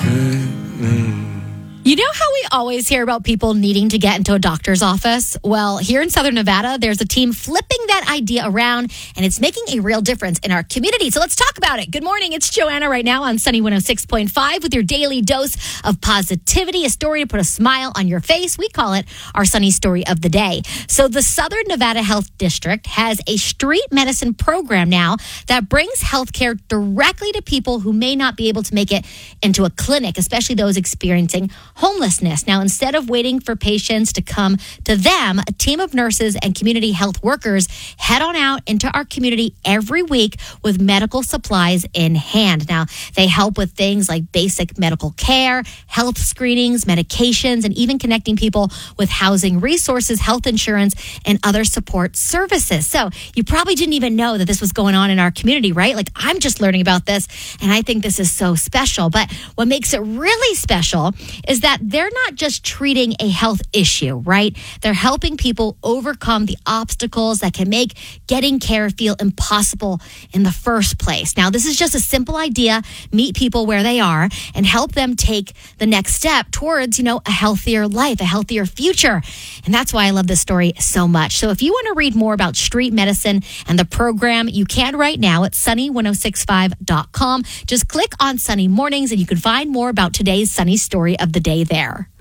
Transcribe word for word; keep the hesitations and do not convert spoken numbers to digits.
You know how we always hear about people needing to get into a doctor's office? Well, here in Southern Nevada, there's a team flipping that idea around, and it's making a real difference in our community. So let's talk about it. Good morning. It's Joanna right now on Sunny one oh six point five with your daily dose of positivity, a story to put a smile on your face. We call it our Sunny Story of the Day. So the Southern Nevada Health District has a street medicine program now that brings healthcare directly to people who may not be able to make it into a clinic, especially those experiencing homelessness. Now, instead of waiting for patients to come to them, a team of nurses and community health workers head on out into our community every week with medical supplies in hand. Now, they help with things like basic medical care, health screenings, medications, and even connecting people with housing resources, health insurance, and other support services. So you probably didn't even know that this was going on in our community, right? Like, I'm just learning about this, and I think this is so special. But what makes it really special is that they're not just treating a health issue, right? They're helping people overcome the obstacles that can make getting care feel impossible in the first place. Now, this is just a simple idea. Meet people where they are and help them take the next step towards, you know, a healthier life, a healthier future. And that's why I love this story so much. So if you want to read more about street medicine and the program, you can right now at sunny ten sixty-five dot com. Just click on Sunny Mornings and you can find more about today's Sunny Story of the Day there.